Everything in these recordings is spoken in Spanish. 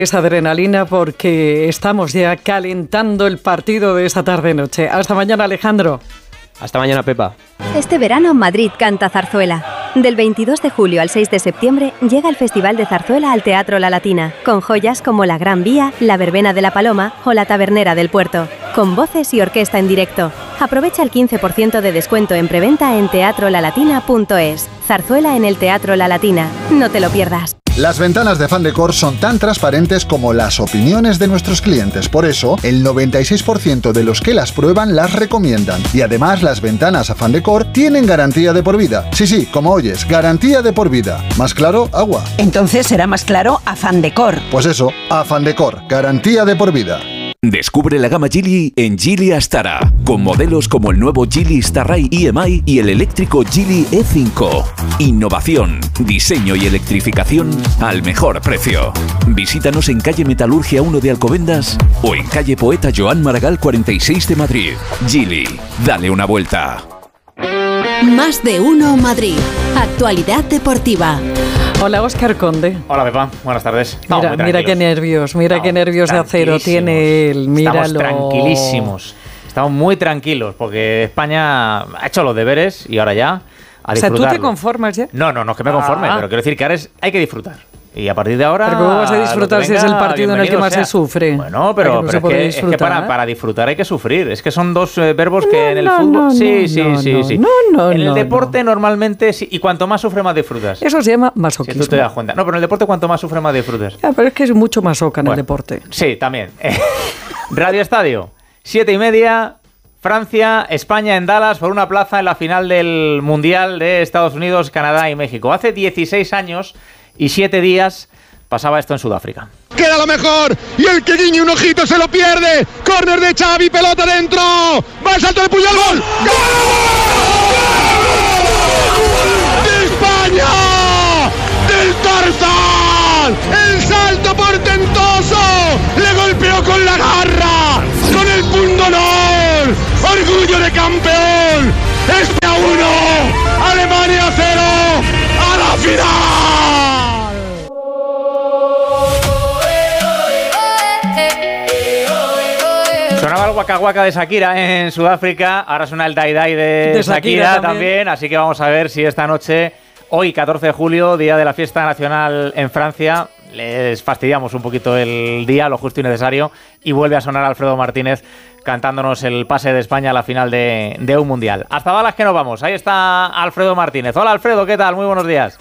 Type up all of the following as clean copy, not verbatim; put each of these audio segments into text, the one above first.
Esa adrenalina porque estamos ya calentando el partido de esta tarde-noche. Hasta mañana, Alejandro. Hasta mañana, Pepa. Este verano Madrid canta zarzuela. Del 22 de julio al 6 de septiembre llega el Festival de Zarzuela al Teatro La Latina, con joyas como La Gran Vía, La Verbena de la Paloma o La Tabernera del Puerto, con voces y orquesta en directo. Aprovecha el 15% de descuento en preventa en teatrolalatina.es. Zarzuela en el Teatro La Latina. No te lo pierdas. Las ventanas de Afán Decor son tan transparentes como las opiniones de nuestros clientes. Por eso, el 96% de los que las prueban las recomiendan. Y además, las ventanas Afán Decor tienen garantía de por vida. Sí, como oyes, garantía de por vida. ¿Más claro? Agua. Entonces será más claro Afán Decor. Pues eso, Afán Decor, garantía de por vida. Descubre la gama Geely en Geely Astara, con modelos como el nuevo Geely Starray EMI y el eléctrico Geely E5. Innovación, diseño y electrificación al mejor precio. Visítanos en calle Metalurgia 1 de Alcobendas o en calle Poeta Joan Maragall 46 de Madrid. Geely, dale una vuelta. Más de uno Madrid. Actualidad deportiva. Hola, Óscar Conde. Hola, Pepa. Buenas tardes. Mira qué nervios, qué nervios de acero tiene él. Míralo. Estamos tranquilísimos. Estamos muy tranquilos porque España ha hecho los deberes y ahora ya a disfrutar. O sea, ¿tú te conformas ya? No es que me conforme, pero quiero decir que ahora hay que disfrutar. Y a partir de ahora... ¿Pero cómo vas a disfrutar si es el partido en el que más se sufre? Bueno, pero es que para disfrutar hay que sufrir. Es que son dos verbos que en el fútbol... Sí. En el deporte normalmente sí. Y cuanto más sufre, más disfrutas. Eso se llama masoquismo. Si tú te das cuenta. No, pero en el deporte cuanto más sufre, más disfrutas. Pero es que es mucho masoca en el deporte. Sí, también. Radio Estadio, 7:30... Francia, España en Dallas por una plaza en la final del Mundial de Estados Unidos, Canadá y México. Hace 16 años y 7 días pasaba esto en Sudáfrica. Queda lo mejor y el que guiñe un ojito se lo pierde. Córner de Xavi, pelota dentro. Va el salto de Puyol, gol. ¡Gol! ¡De España! ¡Del Tarzán! ¡El salto portentoso! ¡Le golpeó con la garra! ¡Con el punto honor! ¡Orgullo de campeón! ¡España 1! ¡Alemania 0! ¡A la final! Sonaba el Waka Waka de Shakira en Sudáfrica, ahora suena el Dai Dai de Shakira también, así que vamos a ver si esta noche, hoy 14 de julio, día de la fiesta nacional en Francia, les fastidiamos un poquito el día, lo justo y necesario, y vuelve a sonar Alfredo Martínez cantándonos el pase de España a la final de un Mundial. Hasta Dallas que nos vamos, ahí está Alfredo Martínez. Hola Alfredo, ¿qué tal? Muy buenos días.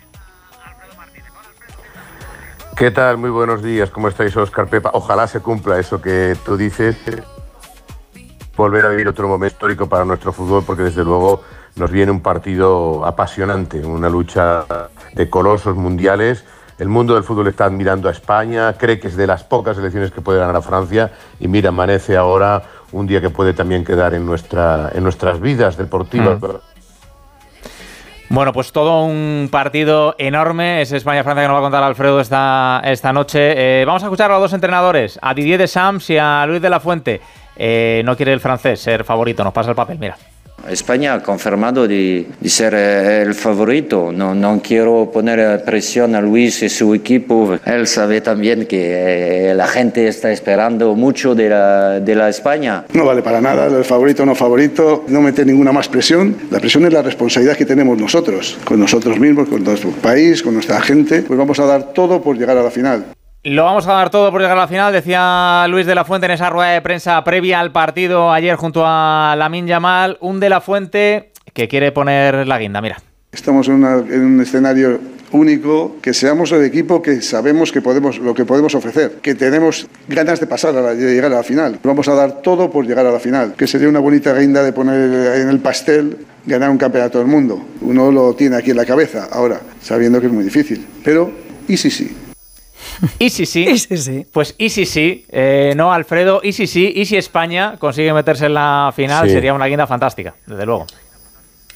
¿Qué tal? Muy buenos días, ¿cómo estáis, Óscar, Pepa? Ojalá se cumpla eso que tú dices, volver a vivir otro momento histórico para nuestro fútbol, porque desde luego nos viene un partido apasionante, una lucha de colosos mundiales. El mundo del fútbol está admirando a España, cree que es de las pocas selecciones que puede ganar a Francia y mira, amanece ahora un día que puede también quedar en nuestras vidas deportivas. Bueno, pues todo un partido enorme, es España-Francia que nos va a contar Alfredo esta noche. Vamos a escuchar a los dos entrenadores, a Didier Deschamps y a Luis de la Fuente. No quiere el francés ser favorito, nos pasa el papel, mira. España ha confirmado de ser el favorito. No quiero poner presión a Luis y su equipo. Él sabe también que la gente está esperando mucho de la España. No vale para nada, el favorito o no favorito, no meter ninguna más presión. La presión es la responsabilidad que tenemos nosotros, con nosotros mismos, con nuestro país, con nuestra gente. Pues vamos a dar todo por llegar a la final. Lo vamos a dar todo por llegar a la final, decía Luis de la Fuente en esa rueda de prensa previa al partido ayer junto a Lamine Yamal. Un de la Fuente que quiere poner la guinda, mira. Estamos en un escenario único, que seamos el equipo que sabemos que lo que podemos ofrecer, que tenemos ganas de de llegar a la final. Vamos a dar todo por llegar a la final, que sería una bonita guinda de poner en el pastel ganar un campeonato del mundo. Uno lo tiene aquí en la cabeza ahora, sabiendo que es muy difícil, pero ¿y si sí? ¿Y si sí? Pues ¿y si sí? No, Alfredo, ¿y si sí? ¿Y si España consigue meterse en la final? Sí. Sería una guinda fantástica, desde luego.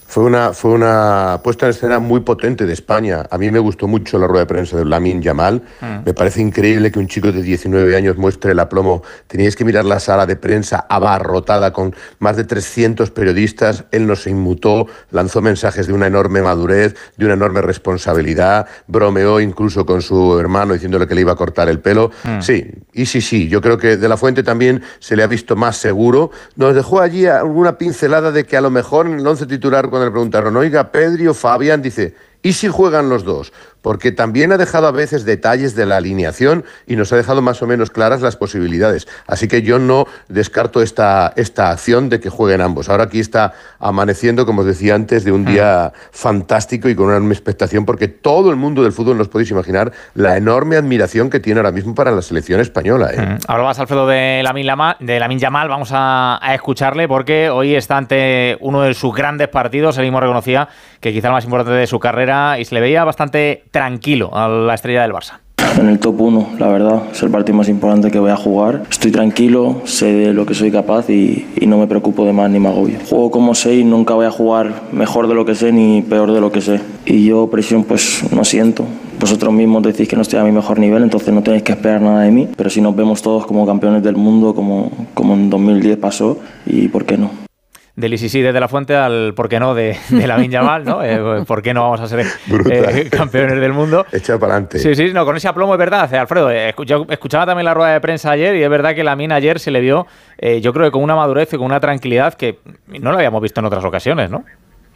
Fue una puesta en escena muy potente de España. A mí me gustó mucho la rueda de prensa de Lamine Yamal. Me parece increíble que un chico de 19 años muestre el aplomo. Teníais que mirar la sala de prensa abarrotada con más de 300 periodistas. Él no se inmutó, lanzó mensajes de una enorme madurez, de una enorme responsabilidad. Bromeó incluso con su hermano diciéndole que le iba a cortar el pelo. Sí. Yo creo que De la Fuente también se le ha visto más seguro. Nos dejó allí alguna pincelada de que a lo mejor en el 11 titular, cuando le preguntaron, oiga, Pedri o Fabián, dice, ¿y si juegan los dos? Porque también ha dejado a veces detalles de la alineación y nos ha dejado más o menos claras las posibilidades. Así que yo no descarto esta acción de que jueguen ambos. Ahora aquí está amaneciendo, como os decía antes, de un día fantástico y con una enorme expectación, porque todo el mundo del fútbol, no os podéis imaginar la enorme admiración que tiene ahora mismo para la selección española. Hablabas, Alfredo, de Lamine Yamal. Vamos a escucharle, porque hoy está ante uno de sus grandes partidos. Él mismo reconocía que quizá el más importante de su carrera, y se le veía bastante tranquilo a la estrella del Barça. En el top 1, la verdad, es el partido más importante que voy a jugar. Estoy tranquilo, sé de lo que soy capaz y no me preocupo de más ni me agobio. Juego como sé y nunca voy a jugar mejor de lo que sé ni peor de lo que sé. Y yo presión pues no siento. Vosotros mismos decís que no estoy a mi mejor nivel, entonces no tenéis que esperar nada de mí. Pero si nos vemos todos como campeones del mundo, como en 2010 pasó, ¿y por qué no? Del sí de la Fuente al por qué no de Lamine Yamal, ¿no? ¿Por qué no vamos a ser campeones del mundo? Echa para adelante. Sí, no, con ese aplomo es verdad, Alfredo. Yo escuchaba también la rueda de prensa ayer y es verdad que Lamine ayer se le vio, yo creo que con una madurez y con una tranquilidad que no lo habíamos visto en otras ocasiones, ¿no?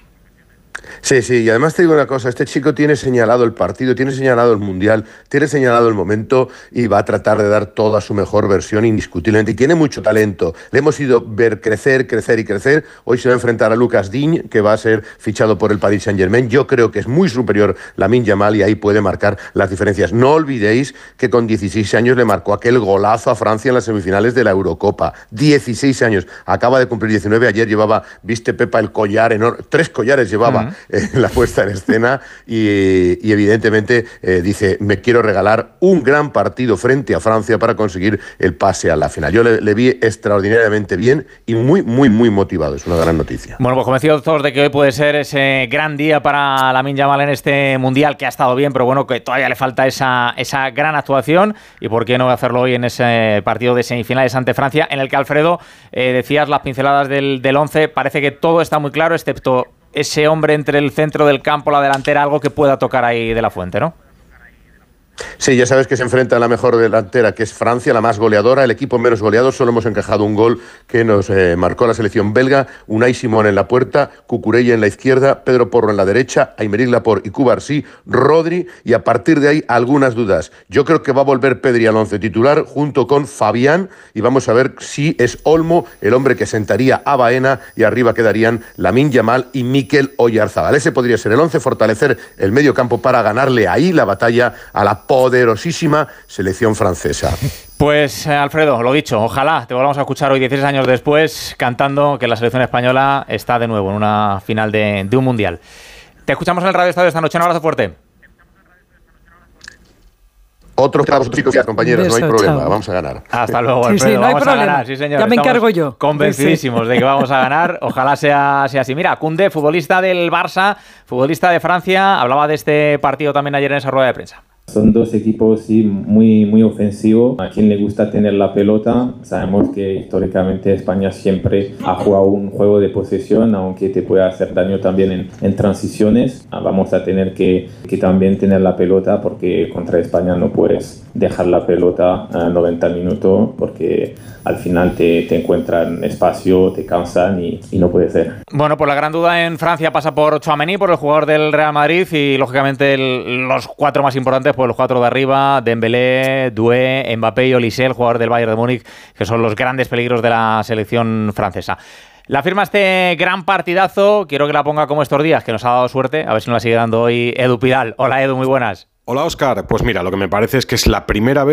Sí, y además te digo una cosa, este chico tiene señalado el partido, tiene señalado el Mundial, tiene señalado el momento y va a tratar de dar toda su mejor versión indiscutiblemente. Y tiene mucho talento, le hemos ido ver crecer. Hoy se va a enfrentar a Lucas Digne, que va a ser fichado por el Paris Saint-Germain. Yo creo que es muy superior Lamine Yamal y ahí puede marcar las diferencias. No olvidéis que con 16 años le marcó aquel golazo a Francia en las semifinales de la Eurocopa. 16 años, acaba de cumplir 19, ayer llevaba, viste Pepa, el collar enorme, 3 collares llevaba en la puesta en escena y evidentemente dice, me quiero regalar un gran partido frente a Francia para conseguir el pase a la final. Yo le vi extraordinariamente bien y muy motivado, es una gran noticia. Bueno, pues convencidos todos de que hoy puede ser ese gran día para Lamine Yamal en este Mundial, que ha estado bien, pero bueno, que todavía le falta esa gran actuación, y por qué no hacerlo hoy en ese partido de semifinales ante Francia, en el que, Alfredo, decías las pinceladas del 11, parece que todo está muy claro, excepto ese hombre entre el centro del campo, la delantera, algo que pueda tocar ahí De la Fuente, ¿no? Sí, ya sabes que se enfrenta a la mejor delantera, que es Francia, la más goleadora, el equipo menos goleado. Solo hemos encajado un gol que nos marcó la selección belga. Unai Simón en la puerta, Cucurella en la izquierda, Pedro Porro en la derecha, Aymeric Laporte y Cubarsí, Rodri, y a partir de ahí algunas dudas. Yo creo que va a volver Pedri al 11 titular junto con Fabián, y vamos a ver si es Olmo el hombre que sentaría a Baena, y arriba quedarían Lamine Yamal y Mikel Oyarzabal. Ese podría ser el 11, fortalecer el medio campo para ganarle ahí la batalla a la poderosísima selección francesa. Pues Alfredo, lo dicho, ojalá te volvamos a escuchar hoy 16 años después cantando que la selección española está de nuevo en una final de un Mundial. Te escuchamos en el Radio Estadio esta noche, un abrazo fuerte. Otro para vosotros, chicos, compañeros, no hay problema, vamos a ganar. Hasta luego, Alfredo, sí, no hay vamos problema. a ganar, sí señor. Ya me encargo yo. Convencidísimos de que vamos a ganar, ojalá sea así. Mira, Koundé, futbolista del Barça, futbolista de Francia, hablaba de este partido también ayer en esa rueda de prensa. Son dos equipos muy ofensivos. A quien le gusta tener la pelota, sabemos que históricamente España siempre ha jugado un juego de posesión, aunque te puede hacer daño también en transiciones. Vamos a tener que también tener la pelota, porque contra España no puedes dejar la pelota a 90 minutos, porque al final te encuentran espacio, te cansan y no puede ser. Bueno, pues la gran duda en Francia pasa por Tchouaméni, por el jugador del Real Madrid, y lógicamente los 4 más importantes, pues los 4 de arriba, Dembélé, Doué, Mbappé y Olise, el jugador del Bayern de Múnich, que son los grandes peligros de la selección francesa. La firma este gran partidazo, quiero que la ponga como estos días, que nos ha dado suerte, a ver si nos la sigue dando hoy Edu Pidal. Hola Edu, muy buenas. Hola Óscar, pues mira, lo que me parece es que es la primera vez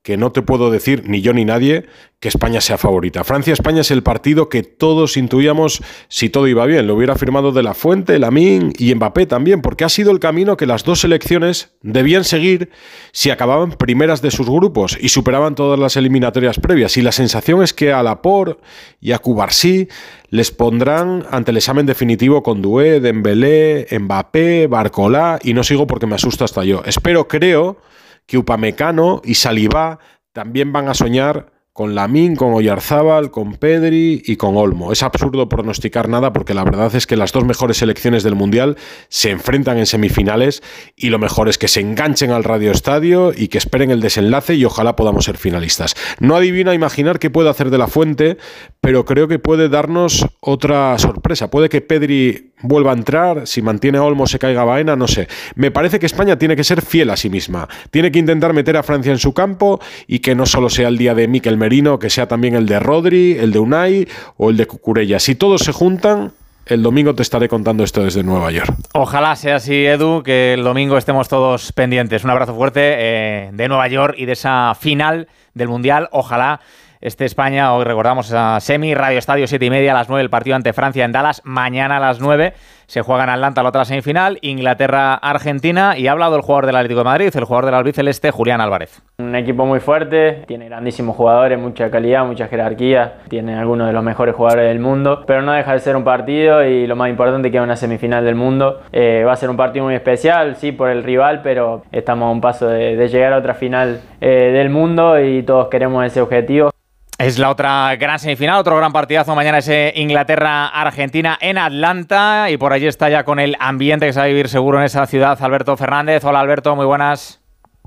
que no te puedo decir, ni yo ni nadie, que España sea favorita. Francia-España es el partido que todos intuíamos si todo iba bien. Lo hubiera firmado De La Fuente, Lamine y Mbappé también, porque ha sido el camino que las dos selecciones debían seguir si acababan primeras de sus grupos y superaban todas las eliminatorias previas. Y la sensación es que a Laporte y a Cubarsí les pondrán ante el examen definitivo con Doué, Dembélé, Mbappé, Barcola, y no sigo porque me asusta hasta yo. Creo que Upamecano y Saliba también van a soñar con Lamine, con Oyarzábal, con Pedri y con Olmo. Es absurdo pronosticar nada porque la verdad es que las dos mejores selecciones del Mundial se enfrentan en semifinales y lo mejor es que se enganchen al Radio Estadio y que esperen el desenlace y ojalá podamos ser finalistas. No adivino a imaginar qué puede hacer De La Fuente, pero creo que puede darnos otra sorpresa. Puede que Pedri vuelva a entrar, si mantiene a Olmo se caiga Baena, no sé. Me parece que España tiene que ser fiel a sí misma. Tiene que intentar meter a Francia en su campo y que no solo sea el día de Mikel Merino, que sea también el de Rodri, el de Unai o el de Cucurella. Si todos se juntan, el domingo te estaré contando esto desde Nueva York. Ojalá sea así, Edu, que el domingo estemos todos pendientes. Un abrazo fuerte de Nueva York y de esa final del Mundial. Ojalá España, hoy recordamos esa semi, Radio Estadio 7:30 a las 9, el partido ante Francia en Dallas. Mañana a las 9 se juega en Atlanta la otra semifinal, Inglaterra-Argentina, y ha hablado el jugador del Atlético de Madrid, el jugador del albiceleste, Julián Álvarez. Un equipo muy fuerte, tiene grandísimos jugadores, mucha calidad, mucha jerarquía, tiene algunos de los mejores jugadores del mundo, pero no deja de ser un partido y lo más importante que es una semifinal del mundo. Va a ser un partido muy especial, sí, por el rival, pero estamos a un paso de llegar a otra final del mundo y todos queremos ese objetivo. Es la otra gran semifinal, otro gran partidazo. Mañana ese Inglaterra-Argentina en Atlanta. Y por allí está ya con el ambiente que se va a vivir seguro en esa ciudad Alberto Fernández. Hola Alberto, muy buenas.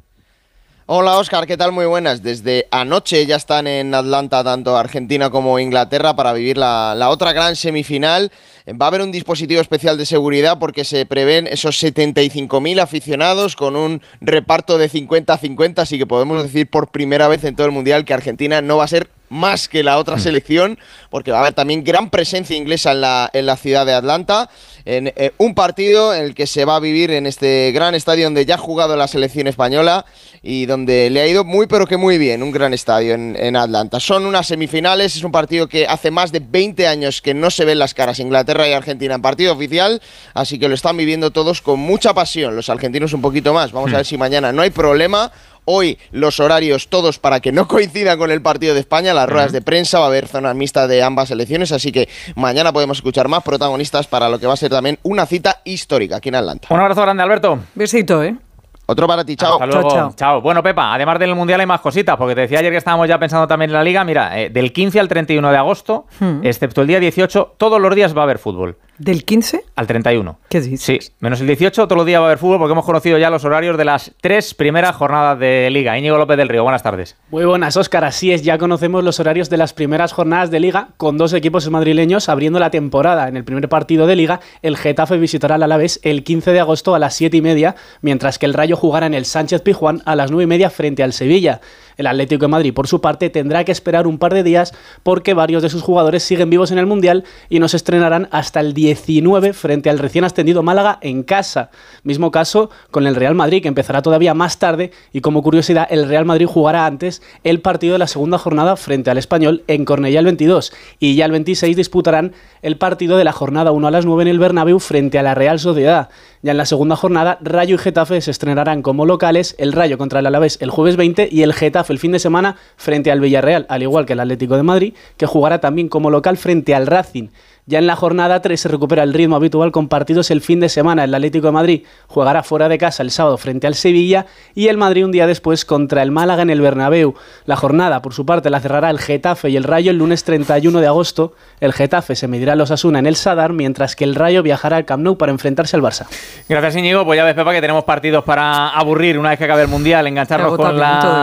Hola Óscar, ¿qué tal? Muy buenas. Desde anoche ya están en Atlanta tanto Argentina como Inglaterra para vivir la otra gran semifinal. Va a haber un dispositivo especial de seguridad porque se prevén esos 75.000 aficionados con un reparto de 50-50, así que podemos decir por primera vez en todo el Mundial que Argentina no va a ser más que la otra selección, porque va a haber también gran presencia inglesa en la ciudad de Atlanta, en un partido en el que se va a vivir en este gran estadio donde ya ha jugado la selección española y donde le ha ido muy pero que muy bien, un gran estadio en Atlanta. Son unas semifinales, es un partido que hace más de 20 años que no se ven las caras Inglaterra y Argentina en partido oficial, así que lo están viviendo todos con mucha pasión, los argentinos un poquito más. Vamos a ver si mañana no hay problema. Hoy los horarios todos para que no coincidan con el partido de España, las ruedas de prensa, va a haber zonas mixtas de ambas selecciones, así que mañana podemos escuchar más protagonistas para lo que va a ser también una cita histórica aquí en Atlanta. Un abrazo grande, Alberto. Besito, ¿eh? Otro para ti, chao. Hasta luego. Chao. Bueno, Pepa, además del Mundial hay más cositas, porque te decía ayer que estábamos ya pensando también en la Liga. Mira, del 15 al 31 de agosto, excepto el día 18, todos los días va a haber fútbol. ¿Del 15? Al 31. ¿Qué dices? Sí, menos el 18, todos los días va a haber fútbol porque hemos conocido ya los horarios de las 3 primeras jornadas de Liga. Íñigo López del Río, buenas tardes. Muy buenas, Óscar. Así es, ya conocemos los horarios de las primeras jornadas de Liga, con dos equipos madrileños abriendo la temporada. En el primer partido de Liga, el Getafe visitará al Alavés el 15 de agosto a las 7:30, mientras que el Rayo jugará en el Sánchez-Pizjuán a las 9:30 frente al Sevilla. El Atlético de Madrid, por su parte, tendrá que esperar un par de días porque varios de sus jugadores siguen vivos en el Mundial y no se estrenarán hasta el 19 frente al recién ascendido Málaga en casa. Mismo caso con el Real Madrid, que empezará todavía más tarde, y como curiosidad, el Real Madrid jugará antes el partido de la segunda jornada frente al Español en Cornellá el 22, y ya el 26 disputarán el partido de la jornada 1 a las 9 en el Bernabéu frente a la Real Sociedad. Ya en la segunda jornada, Rayo y Getafe se estrenarán como locales, el Rayo contra el Alavés el jueves 20 y el Getafe el fin de semana frente al Villarreal, al igual que el Atlético de Madrid, que jugará también como local frente al Racing. Ya en la jornada 3 se recupera el ritmo habitual con partidos el fin de semana. El Atlético de Madrid jugará fuera de casa el sábado frente al Sevilla y el Madrid un día después contra el Málaga en el Bernabéu. La jornada, por su parte, la cerrará el Getafe y el Rayo el lunes 31 de agosto. El Getafe se medirá a los Osasuna en el Sadar, mientras que el Rayo viajará al Camp Nou para enfrentarse al Barça. Gracias, Íñigo. Pues ya ves, Pepa, que tenemos partidos para aburrir una vez que acabe el Mundial, engancharnos con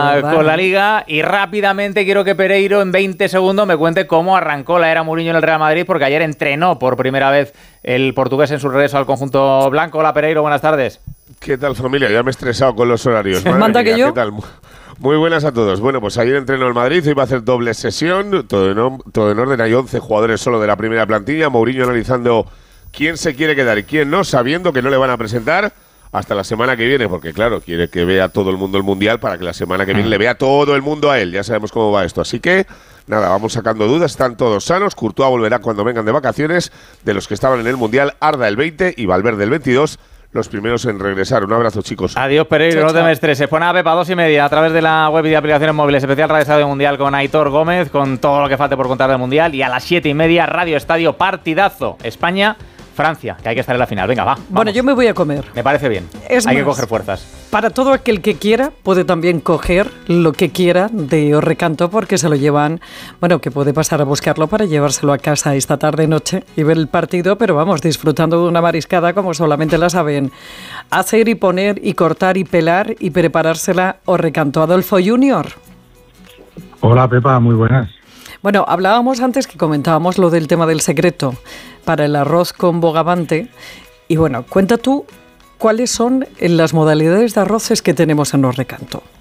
la Liga. Y rápidamente quiero que Pereiro en 20 segundos me cuente cómo arrancó la era Mourinho en el Real Madrid, porque ayer entrenó por primera vez el portugués en su regreso al conjunto blanco. Hola, Pereiro, buenas tardes. ¿Qué tal, familia? Ya me he estresado con los horarios. Manda que yo. ¿Qué tal? Muy buenas a todos. Bueno, pues ayer entrenó el Madrid, hoy va a hacer doble sesión, todo en orden. Hay 11 jugadores solo de la primera plantilla. Mourinho analizando quién se quiere quedar y quién no, sabiendo que no le van a presentar hasta la semana que viene, porque claro, quiere que vea todo el mundo el Mundial para que la semana que viene le vea todo el mundo a él. Ya sabemos cómo va esto. Así que, nada, vamos sacando dudas. Están todos sanos. Courtois volverá cuando vengan de vacaciones. De los que estaban en el Mundial, Arda el 20 y Valverde el 22. Los primeros en regresar. Un abrazo, chicos. Adiós, Pereiro, no te me estreses. Pon a Pepa 2:30 a través de la web y de aplicaciones móviles. Especial Radio Estadio Mundial con Aitor Gómez, con todo lo que falte por contar del Mundial. Y a las 7:30, Radio Estadio, partidazo. España-Francia, que hay que estar en la final. Venga, va. Vamos. Bueno, yo me voy a comer. Me parece bien. Hay que coger fuerzas. Para todo aquel que quiera, puede también coger lo que quiera de Os Recanto, porque se lo llevan, bueno, que puede pasar a buscarlo para llevárselo a casa esta tarde-noche y ver el partido, pero vamos, disfrutando de una mariscada como solamente la saben hacer y poner y cortar y pelar y preparársela Os Recanto. Adolfo Junior. Hola, Pepa, muy buenas. Bueno, hablábamos antes que comentábamos lo del tema del secreto para el arroz con bogavante y bueno, cuenta tú ¿cuáles son las modalidades de arroces que tenemos en Os Recanto?